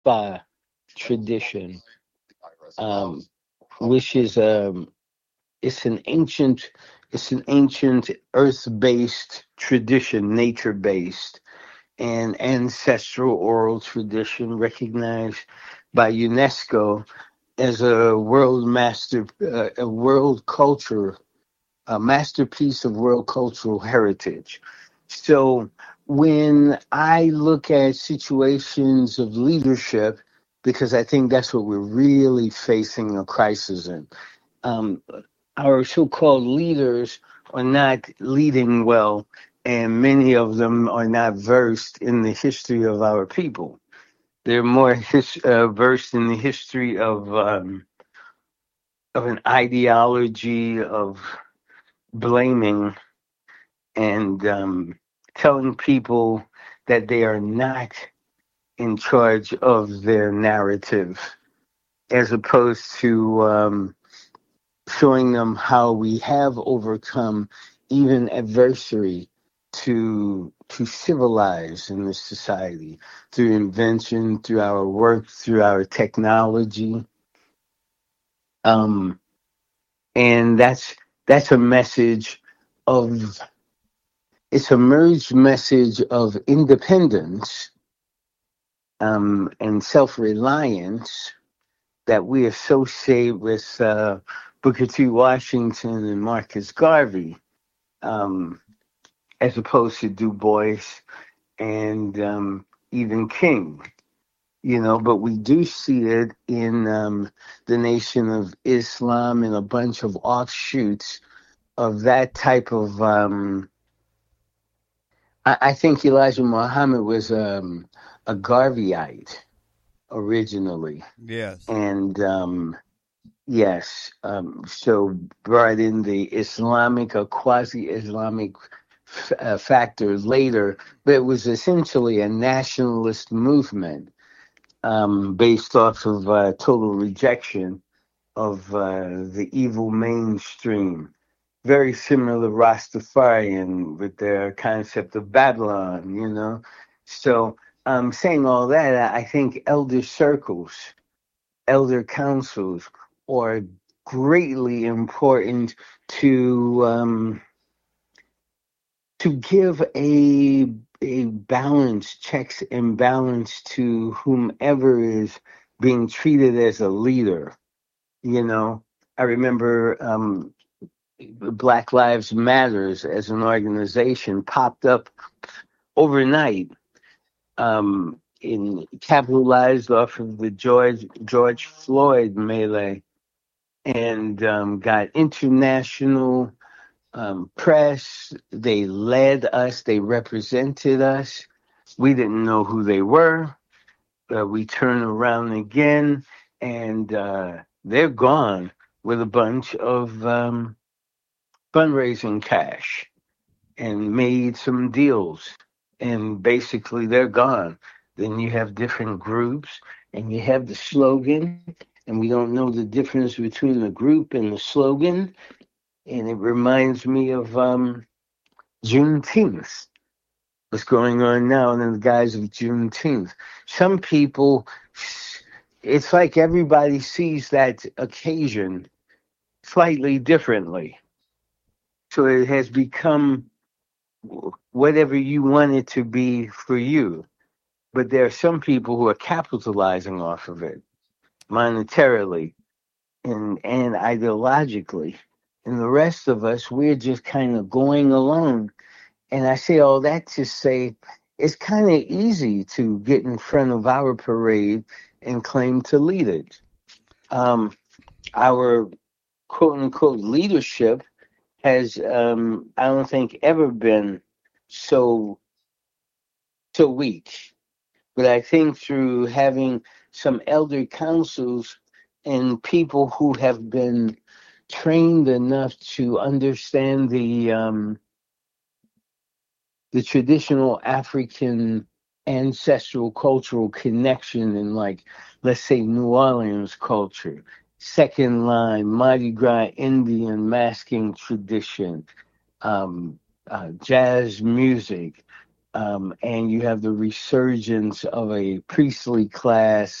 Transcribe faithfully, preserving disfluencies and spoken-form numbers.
Spa tradition, um, which is um, it's an ancient it's an ancient earth-based tradition, nature-based, and ancestral oral tradition recognized by UNESCO as a world master, uh, a world culture, a masterpiece of world cultural heritage. So when I look at situations of leadership, because I think that's what we're really facing a crisis in, um, our so-called leaders are not leading well, and many of them are not versed in the history of our people. They're more his, uh, versed in the history of um, of an ideology of blaming and um, telling people that they are not in charge of their narrative, as opposed to um, showing them how we have overcome even adversity to to civilize in this society through invention, through our work, through our technology. Um, and that's that's a message of it's a merged message of independence um, and self-reliance that we associate with uh, Booker T. Washington and Marcus Garvey, um, as opposed to Du Bois and um, even King. You know, but we do see it in um, the Nation of Islam and a bunch of offshoots of that type of. Um, I, I think Elijah Muhammad was um, a Garveyite originally, Yes. and um, yes, um, so brought in the Islamic or quasi-Islamic f- uh, factor later, but it was essentially a nationalist movement um, based off of uh, total rejection of uh, the evil mainstream. Very similar to Rastafarian with their concept of Babylon, you know. So, um, saying all that, I I think elder circles, elder councils are greatly important to um, to give a a balance, checks and balance to whomever is being treated as a leader. You know, I remember um, Black Lives Matters as an organization popped up overnight, um, in capitalized off of the George George Floyd melee, and um, got international um, press. They led us. They represented us. We didn't know who they were. Uh, we turn around again, and uh, they're gone with a bunch of um, fundraising cash and made some deals. And basically, they're gone. Then you have different groups, and you have the slogan, and we don't know the difference between the group and the slogan. And it reminds me of um, Juneteenth, what's going on now in the guise of Juneteenth. Some people, it's like everybody sees that occasion slightly differently. So it has become whatever you want it to be for you. But there are some people who are capitalizing off of it monetarily and, and ideologically. And the rest of us, we're just kind of going along. And I say all that to say it's kind of easy to get in front of our parade and claim to lead it. Um, our quote unquote leadership has, um, I don't think, ever been so so weak. But I think through having some elder councils and people who have been trained enough to understand the um, the traditional African ancestral cultural connection in, like, let's say, New Orleans culture, second line, Mardi Gras Indian masking tradition, um, uh, jazz music. Um, and you have the resurgence of a priestly class